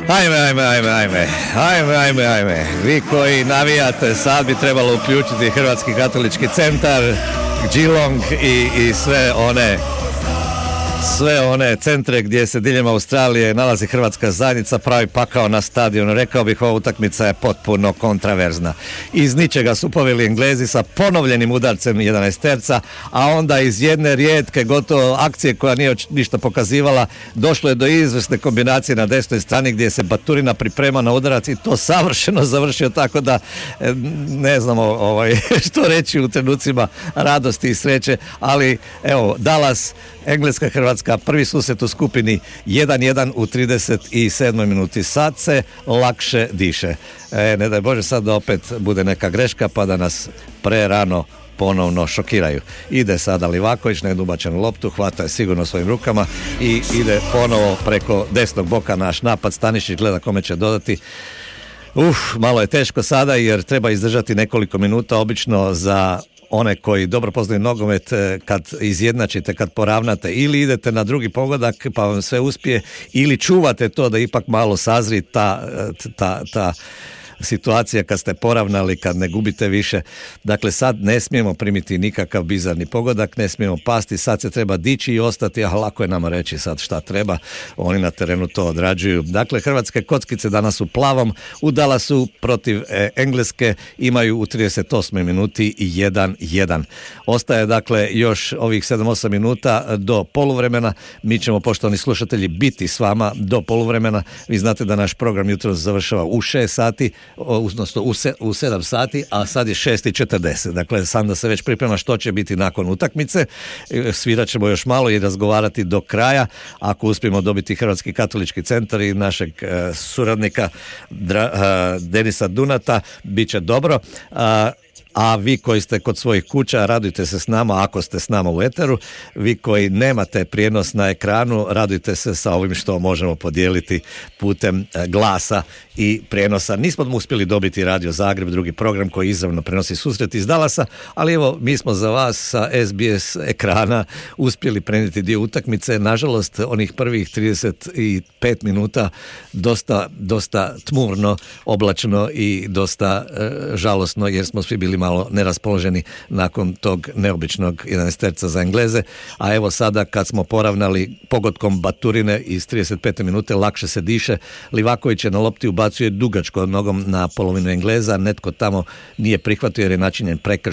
Ajme. Vi koji navijate, sad bi trebalo uključiti Hrvatski katolički centar, Geelong i sve one centre gdje se diljem Australije nalazi hrvatska zajednica, pravi pakao na stadionu. Rekao bih, ova utakmica je potpuno kontraverzna. Iz ničega su poveli Englezi sa ponovljenim udarcem 11-terca, a onda iz jedne rijetke gotovo akcije koja nije ništa pokazivala, došlo je do izvrsne kombinacije na desnoj strani gdje se Baturina priprema na udarac i to savršeno završio, tako da ne znamo što reći u trenucima radosti i sreće, ali evo, Dallas, Engleska, Hrvatska, prvi susret u skupini 1-1 u 37. minuti. Sad se lakše diše. Ne daj Bože sad da opet bude neka greška pa da nas prerano ponovno šokiraju. Ide sada Livaković na jednu ubačenu loptu, hvata je sigurno svojim rukama i ide ponovo preko desnog boka naš napad. Stanišić gleda kome će dodati. Malo je teško sada jer treba izdržati nekoliko minuta, obično za one koji dobro poznaju nogomet, kad izjednačite, kad poravnate, ili idete na drugi pogodak pa vam sve uspije, ili čuvate to da ipak malo sazri ta situacija kad ste poravnali, kad ne gubite više. Dakle, sad ne smijemo primiti nikakav bizarni pogodak, ne smijemo pasti, sad se treba dići i ostati, a lako je nama reći sad šta treba, oni na terenu to odrađuju. Dakle, hrvatske kockice danas u plavom, u Dallasu protiv Engleske imaju u 38. minuti 1-1. Ostaje dakle još ovih 7-8 minuta do poluvremena. Mi ćemo, poštovani slušatelji, biti s vama do poluvremena. Vi znate da naš program jutro završava u 6 sati, odnosno u 7 sati, a sad je 6:40. Dakle, sam da se već priprema što će biti nakon utakmice. Svirat ćemo još malo i razgovarati do kraja. Ako uspijemo dobiti Hrvatski katolički centar i našeg suradnika Denisa Dunata, bit će dobro. A vi koji ste kod svojih kuća, radujte se s nama ako ste s nama u eteru. Vi koji nemate prijenos na ekranu, radujte se sa ovim što možemo podijeliti putem glasa i prijenosa. Nismo uspjeli dobiti Radio Zagreb, drugi program koji izravno prenosi susret iz Dallasa, ali evo, mi smo za vas sa SBS ekrana uspjeli prenijeti dio utakmice. Nažalost, onih prvih 35 minuta dosta tmurno, oblačno i dosta žalosno, jer smo svi bili malo neraspoloženi nakon tog neobičnog 11-terca za Engleze, a evo sada kad smo poravnali pogodkom Baturine iz 35. minute, lakše se diše. Livaković je na lopti ubacuje dugačko nogom na polovinu Engleza, netko tamo nije prihvatio jer je načinjen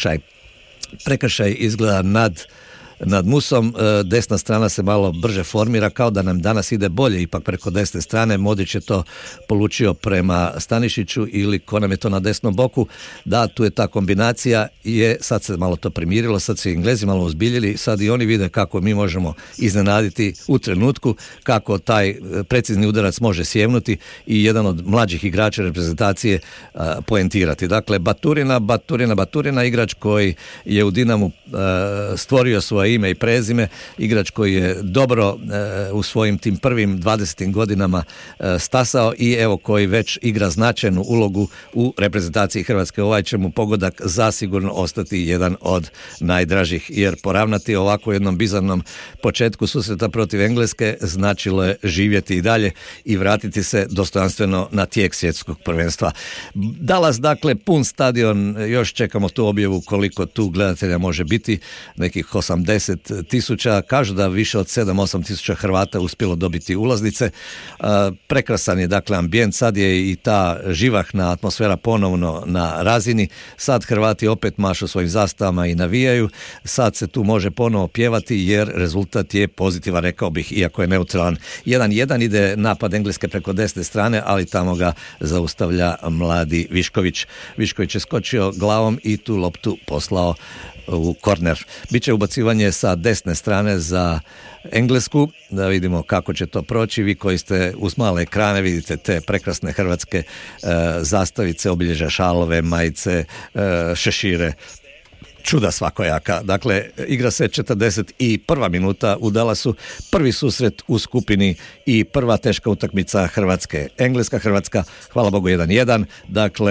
prekršaj izgleda nad Musom, desna strana se malo brže formira, kao da nam danas ide bolje ipak preko desne strane. Modić je to polučio prema Stanišiću ili ko nam je to na desnom boku. Da, tu je ta kombinacija, sad se malo to primirilo, sad se Englezi malo uzbiljili, sad i oni vide kako mi možemo iznenaditi u trenutku, kako taj precizni udarac može sjevnuti i jedan od mlađih igrača reprezentacije poentirati. Dakle, Baturina, igrač koji je u Dinamu stvorio svoje ime i prezime, igrač koji je dobro u svojim tim prvim 20. godinama stasao i evo koji već igra značajnu ulogu u reprezentaciji Hrvatske. Ovaj će mu pogodak zasigurno ostati jedan od najdražih, jer poravnati ovako jednom bizarnom početku susreta protiv Engleske značilo je živjeti i dalje i vratiti se dostojanstveno na tijek svjetskog prvenstva. Dallas, dakle, pun stadion, još čekamo tu objavu koliko tu gledatelja može biti, nekih 80,000, kažu da više od 7-8 tisuća Hrvata uspjelo dobiti ulaznice. Prekrasan je dakle ambijent, sad je i ta živahna atmosfera ponovno na razini, sad Hrvati opet mašu svojim zastavama i navijaju, sad se tu može ponovo pjevati jer rezultat je pozitivan, rekao bih, iako je neutralan. 1-1 ide napad Engleske preko desne strane, ali tamo ga zaustavlja mladi Višković. Višković je skočio glavom i tu loptu poslao u korner. Biće ubacivanje sa desne strane za Englesku, da vidimo kako će to proći. Vi koji ste uz male ekrane vidite te prekrasne hrvatske zastavice, obilježja, šalove, majice, šešire, čuda svakojaka. Dakle, igra se 41. minuta u Dallasu, prvi susret u skupini i prva teška utakmica Hrvatske. Engleska, Hrvatska, hvala Bogu 1-1, dakle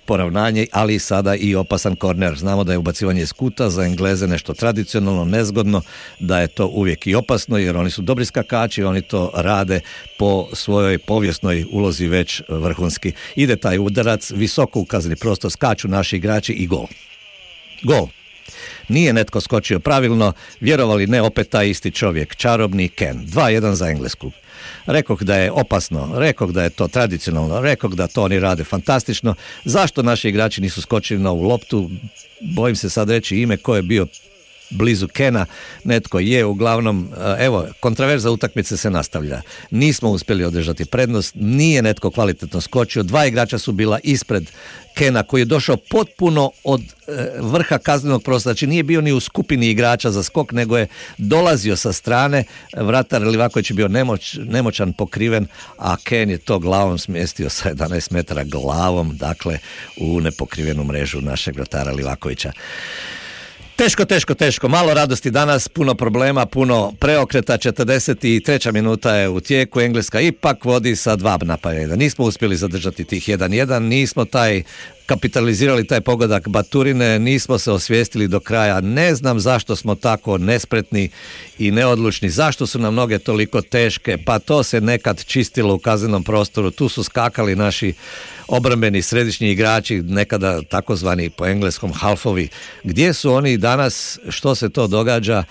poravnanje, ali sada i opasan korner. Znamo da je ubacivanje iz kuta za Engleze nešto tradicionalno, nezgodno, da je to uvijek i opasno, jer oni su dobri skakači, oni to rade po svojoj povijesnoj ulozi već vrhunski. Ide taj udarac, visoko u kazneni prostor, skaču naši igrači i gol. Gol. Nije netko skočio pravilno, vjerovali ne, opet taj isti čovjek, čarobni Ken. 2-1 za Englesku. Rekoh da je opasno, rekoh da je to tradicionalno, rekoh da to oni rade fantastično. Zašto naši igrači nisu skočili na ovu loptu? Bojim se sad reći ime ko je bio blizu Kena, netko je, uglavnom, evo, kontraverza utakmice se nastavlja. Nismo uspjeli održati prednost, nije netko kvalitetno skočio, 2 igrača su bila ispred Kena koji je došao potpuno od vrha kaznenog prostora, znači nije bio ni u skupini igrača za skok, nego je dolazio sa strane, vratar Livaković je bio nemoćan, pokriven, a Ken je to glavom smjestio sa 11 metara glavom, dakle, u nepokrivenu mrežu našeg vratara Livakovića. Teško, malo radosti danas, puno problema, puno preokreta, 43. minuta je u tijeku, Engleska ipak vodi sa 2 napada. Nismo uspjeli zadržati tih 1-1, nismo kapitalizirali taj pogodak Baturine, nismo se osvijestili do kraja, ne znam zašto smo tako nespretni i neodlučni, zašto su nam noge toliko teške, pa to se nekad čistilo u kaznenom prostoru, tu su skakali naši obrambeni središnji igrači, nekada takozvani po engleskom halfovi. Gdje su oni danas, što se to događa?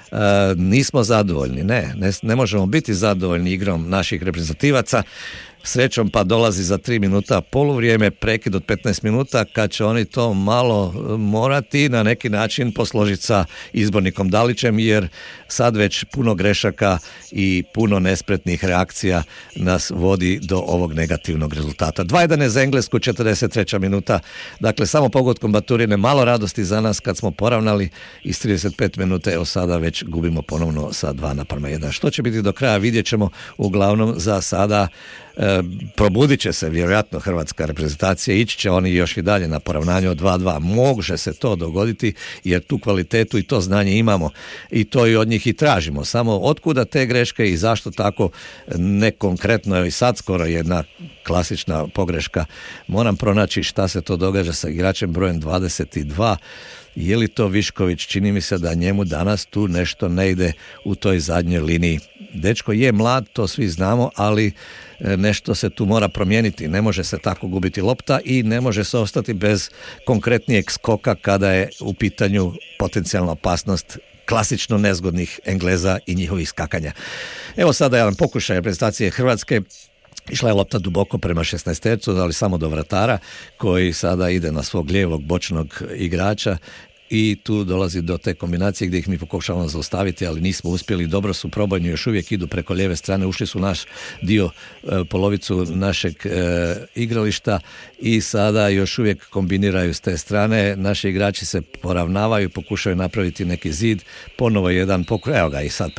Nismo zadovoljni, ne možemo biti zadovoljni igrom naših reprezentativaca. Srećom pa dolazi za 3 minuta poluvrijeme, prekid od 15 minuta kad će oni to malo morati na neki način posložiti sa izbornikom Dalićem, jer sad već puno grešaka i puno nespretnih reakcija nas vodi do ovog negativnog rezultata. 2-1 je za Englesku, 43. minuta, dakle samo pogodkom Baturine, malo radosti za nas kad smo poravnali iz 35 minuta, evo sada već gubimo ponovno sa 2:1. Što će biti do kraja vidjet ćemo, uglavnom za sada probudit će se vjerojatno hrvatska reprezentacija, ići će oni još i dalje na poravnanje od 2:2. Može se to dogoditi jer tu kvalitetu i to znanje imamo i to i od njih i tražimo. Samo otkuda te greške i zašto tako nekonkretno, i sad skoro jedna klasična pogreška. Moram pronaći šta se to događa sa igračem brojem 22. Je li to Višković? Čini mi se da njemu danas tu nešto ne ide u toj zadnjoj liniji. Dečko je mlad, to svi znamo, ali nešto se tu mora promijeniti. Ne može se tako gubiti lopta i ne može se ostati bez konkretnijeg skoka kada je u pitanju potencijalna opasnost klasično nezgodnih Engleza i njihovih skakanja. Evo sada jedan pokušaj reprezentacije Hrvatske. Išla je lopta duboko prema 16-tercu, ali samo do vratara koji sada ide na svog lijevog bočnog igrača i tu dolazi do te kombinacije gdje ih mi pokušavamo zaustaviti, ali nismo uspjeli. Dobro su probojni, još uvijek idu preko lijeve strane, ušli su naš dio, polovicu našeg igrališta i sada još uvijek kombiniraju s te strane. Naši igrači se poravnavaju, pokušaju napraviti neki zid, ponovo jedan pokušaj, evo ga i sad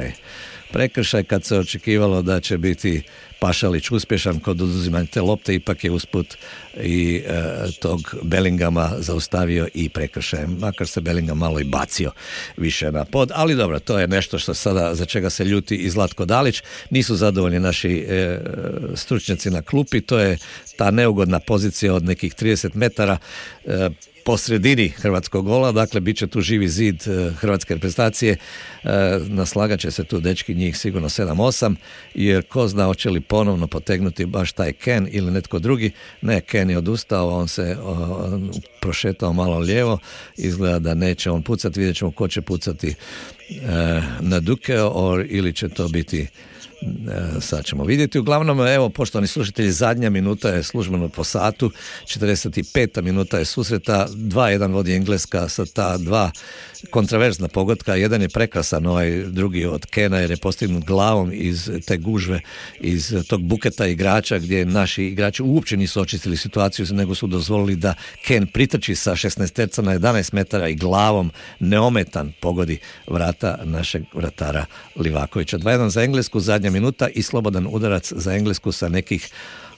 prekršaj kad se očekivalo da će biti Pašalić uspješan kod oduzimanja te lopte, ipak je usput i tog Bellingama zaustavio i prekršajem, makar se Bellingham malo i bacio više na pod, ali dobro, to je nešto što sada, za čega se ljuti i Zlatko Dalić. Nisu zadovoljni naši stručnjaci na klupi, to je ta neugodna pozicija od nekih 30 metara po sredini hrvatskog gola, dakle bit će tu živi zid hrvatske reprezentacije, naslagat će se tu dečki, njih sigurno 7-8, jer ko zna hoće li ponovno potegnuti baš taj Ken ili netko drugi. Ne, Ken je odustao, on se prošetao malo lijevo, izgleda da neće on pucati, vidjet ćemo ko će pucati na Duke ili će to biti, sad ćemo vidjeti. Uglavnom, evo, poštovani slušatelji, zadnja minuta je službeno po satu, 45. minuta je susreta, 2:1 vodi Engleska sa ta dva kontraverzna pogotka. Jedan je prekrasan, ovaj drugi od Kena, jer je postignut glavom iz te gužve, iz tog buketa igrača gdje naši igrači uopće nisu očistili situaciju, nego su dozvolili da Ken pritrči sa 16 na 11 metara i glavom neometan pogodi vrata našeg vratara Livakovića. 2:1 za Englesku, zadnja minuta i slobodan udarac za Englesku sa nekih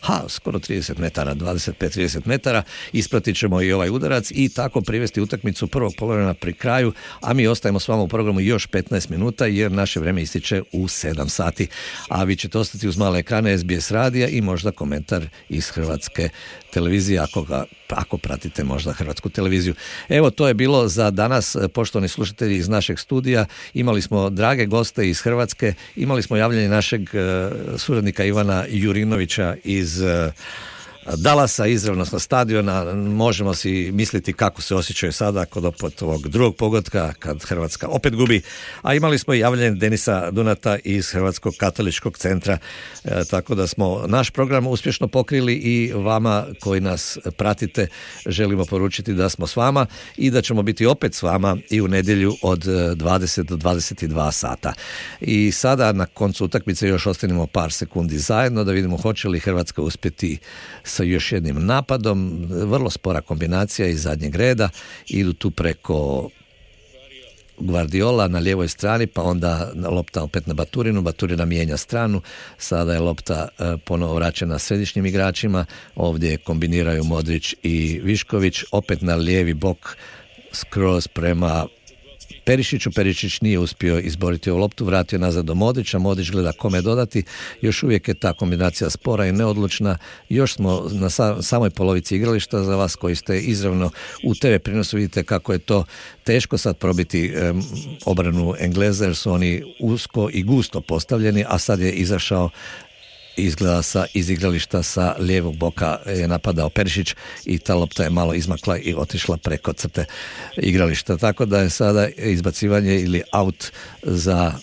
skoro 30 metara, 25-30 metara, ispratit ćemo i ovaj udarac i tako privesti utakmicu prvog poluvremena pri kraju, a mi ostajemo s vama u programu još 15 minuta jer naše vreme ističe u 7 sati, a vi ćete ostati uz male ekrane SBS radija i možda komentar iz Hrvatske televizije ako pratite možda Hrvatsku televiziju. Evo, to je bilo za danas, poštovani slušatelji iz našeg studija. Imali smo drage goste iz Hrvatske, imali smo javljanje našeg suradnika Ivana Jurinovića iz Dallasa, izravno sa stadiona. Možemo si misliti kako se osjećaju sada kod opet ovog drugog pogotka kad Hrvatska opet gubi, a imali smo i javljanje Denisa Dunata iz Hrvatskog katoličkog centra, tako da smo naš program uspješno pokrili i vama koji nas pratite želimo poručiti da smo s vama i da ćemo biti opet s vama i u nedjelju od 20 do 22 sata. I sada na koncu utakmice još ostanemo par sekundi zajedno da vidimo hoće li Hrvatska uspjeti sa još jednim napadom, vrlo spora kombinacija iz zadnjeg reda, idu tu preko Guardiola na lijevoj strani, pa onda lopta opet na Baturinu, Baturina mijenja stranu, sada je lopta ponovo vraćena središnjim igračima, ovdje kombiniraju Modrić i Višković, opet na lijevi bok skroz prema Perišiću. Perišić nije uspio izboriti ovu loptu, vratio nazad do Modrića, Modrić gleda kome dodati, još uvijek je ta kombinacija spora i neodlučna, još smo na samoj polovici igrališta. Za vas koji ste izravno u TV prenosu vidite kako je to teško sad probiti obranu Engleza jer su oni usko i gusto postavljeni, a sad je izašao izgleda iz igrališta sa lijevog boka je napadao Perišić i ta lopta je malo izmakla i otišla preko crte igrališta, tako da je sada izbacivanje ili out za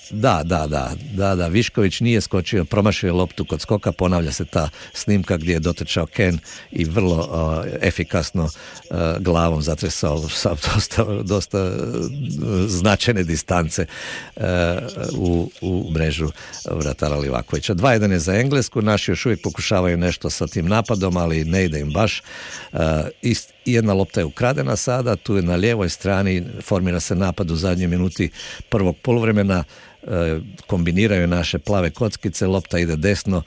da, Višković nije skočio, promašio je loptu kod skoka, ponavlja se ta snimka gdje je dotrčao Ken i vrlo efikasno glavom zatresao sa dosta značajne distance u mrežu vratara Livakovića. 2-1 je za Englesku, naši još uvijek pokušavaju nešto sa tim napadom, ali ne ide im baš. Jedna lopta je ukradena sada, tu je na lijevoj strani, formira se napad u zadnjoj minuti prvog poluvremena, kombiniraju naše plave kockice, lopta ide desno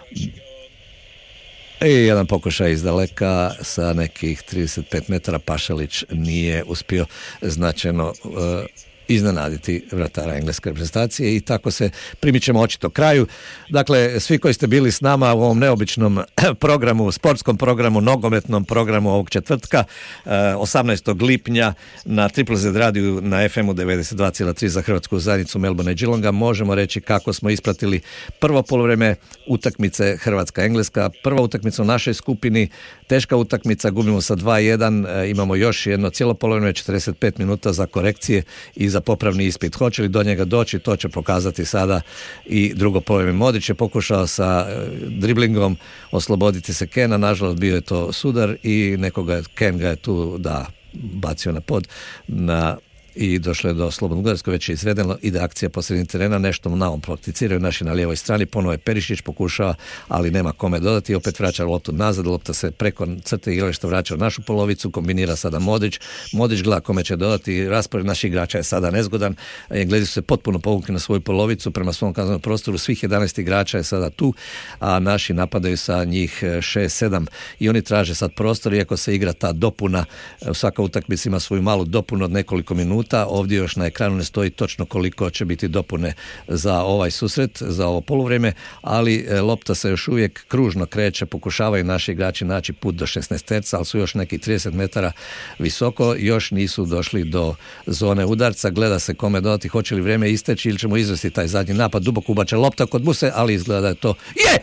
i jedan pokušaj iz daleka sa nekih 35 metara, Pašalić nije uspio značajno iznenaditi vratara engleske reprezentacije i tako se primičemo očito kraju. Dakle, svi koji ste bili s nama u ovom neobičnom programu, sportskom programu, nogometnom programu ovog četvrtka, 18. lipnja na Triple Z radiju na FM-u 92,3 za hrvatsku zajednicu Melbourne i Geelonga, možemo reći kako smo ispratili prvo poluvreme utakmice Hrvatska-Engleska, prva utakmica u našoj skupini, teška utakmica, gubimo sa 2-1, imamo još jedno cijelo poluvreme, 45 minuta za korekcije i za popravni ispit. Hoće li do njega doći, to će pokazati sada i drugo poluvreme. Modrić je pokušao sa driblingom osloboditi se Kena, nažalost bio je to sudar i Ken ga je tu bacio na pod i došlo je do slobodnog udaraca, već je izvedeno, ide akcija po sredini terena, nešto na ovom prakticiraju naši na lijevoj strani, ponovo je Perišić pokušava, ali nema kome dodati, opet vraća loptu nazad, lopta se preko crte igrališta vraća u našu polovicu, kombinira sada Modrić gleda kome će dodati, raspored naših igrača je sada nezgodan, Englezi su se potpuno povukli na svoju polovicu prema svom kaznenom prostoru, svih 11 igrača je sada tu, a naši napadaju sa njih 6-7 i oni traže sad prostor, iako se igra ta dopuna, svaka utakmica ima svoju malu dopunu od nekoliko minuta. Ovdje još na ekranu ne stoji točno koliko će biti dopune za ovaj susret, za ovo poluvrijeme, ali lopta se još uvijek kružno kreće, pokušavaju naši igrači naći put do 16 terca, ali su još neki 30 metara visoko, još nisu došli do zone udarca, gleda se kome dodati, hoće li vrijeme isteći ili ćemo izvesti taj zadnji napad, duboko ubača lopta kod Buse, ali izgleda da je to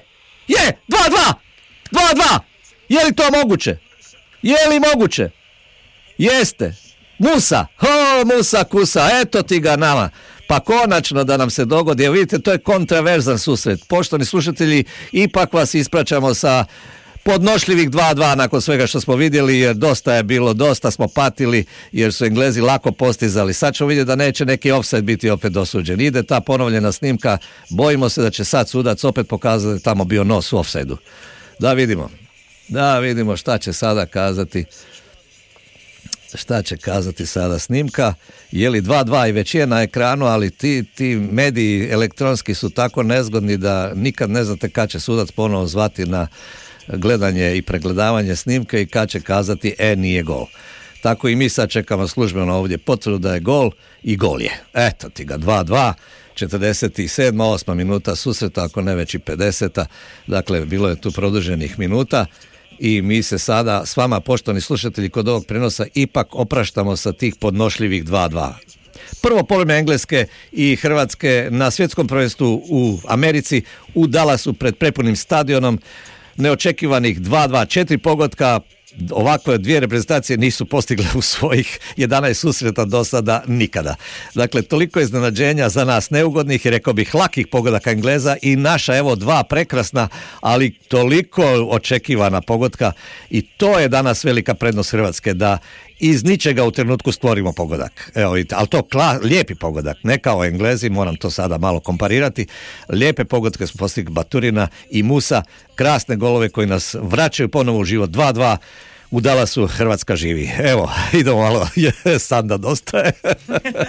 2-2! Je li to moguće? Je li moguće? Jeste! Musa Kusa, eto ti ga nama. Pa konačno da nam se dogodi, vidite, to je kontraverzan susret. Poštovani slušatelji, ipak vas ispraćamo sa podnošljivih 2-2 nakon svega što smo vidjeli, jer dosta je bilo, dosta smo patili, jer su Englezi lako postizali. Sad ćemo vidjeti da neće neki ofsajd biti opet dosuđen. Ide ta ponovljena snimka, bojimo se da će sad sudac opet pokazati da je tamo bio nos u ofsajdu. Da vidimo šta će sada kazati. Šta će kazati sada snimka, je li 2-2 i već je na ekranu, ali ti mediji elektronski su tako nezgodni da nikad ne znate kad će sudac ponovo zvati gledanje i pregledavanje snimke i kad će kazati nije gol. Tako i mi sad čekamo službeno ovdje potvrdu da je gol i gol je. Eto ti ga, 2-2, 47. 8. minuta susreta, ako ne već i 50. Dakle, bilo je tu produženih minuta i mi se sada s vama, poštovani slušatelji, kod ovog prenosa ipak opraštamo sa tih podnošljivih 2-2. Prvo poluvrijeme Engleske i Hrvatske na svjetskom prvenstvu u Americi u Dallasu pred prepunim stadionom, neočekivanih 2-2, 4 pogotka. Ovakve dvije reprezentacije nisu postigle u svojih 11 susreta do sada nikada. Dakle, toliko iznenađenja za nas neugodnih i rekao bih lakih pogodaka Engleza i naša evo 2 prekrasna, ali toliko očekivana pogotka i to je danas velika prednost Hrvatske, da iz ničega u trenutku stvorimo pogodak. Evo, ali to lijepi pogodak, ne kao Englezi, moram to sada malo komparirati. Lijepe pogodke smo postigli Baturina i Musa, krasne golove koji nas vraćaju ponovo u život. 2-2 u Dallasu, Hrvatska živi. Evo, idemo malo, Sanda dosta je.